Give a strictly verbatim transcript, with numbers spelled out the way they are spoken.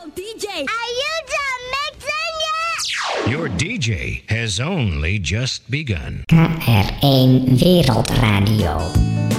D J. Are you done mixing yet? Your D J has only just begun. K R één Wereldradio.